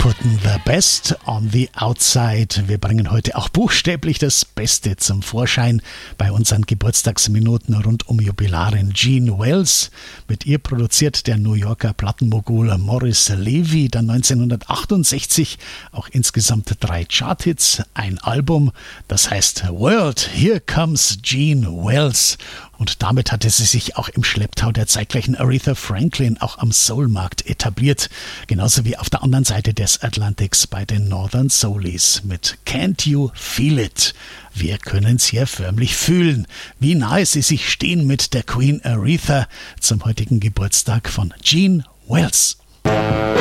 Putting the best on the outside. Wir bringen heute auch buchstäblich das Beste zum Vorschein bei unseren Geburtstagsminuten rund um Jubilarin Jean Wells. Mit ihr produziert der New Yorker Plattenmogul Morris Levy dann 1968 auch insgesamt 3 Charthits, ein Album, das heißt World, Here Comes Jean Wells. Und damit hatte sie sich auch im Schlepptau der zeitgleichen Aretha Franklin auch am Soulmarkt etabliert. Genauso wie auf der anderen Seite des Atlantiks bei den Northern Soulies mit Can't You Feel It? Wir können's hier förmlich fühlen, wie nahe sie sich stehen mit der Queen Aretha zum heutigen Geburtstag von Jean Wells.